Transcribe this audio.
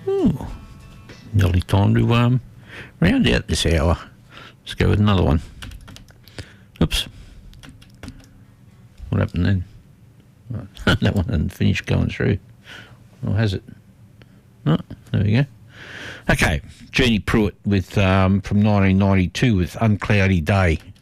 Ooh, nearly time to round out this hour. Let's go with another one. Oops. What happened then? Right. That one hadn't finished going through. Or has it? Oh, there we go. Okay, Jeannie Pruitt with from 1992 with Uncloudy Day.